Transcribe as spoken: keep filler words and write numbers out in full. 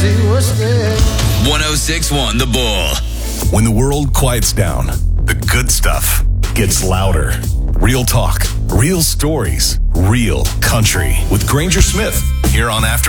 she was there. one oh six point one The Bull. When the world quiets down, the good stuff gets louder. Real talk, real stories, real country. With Granger Smith, here on After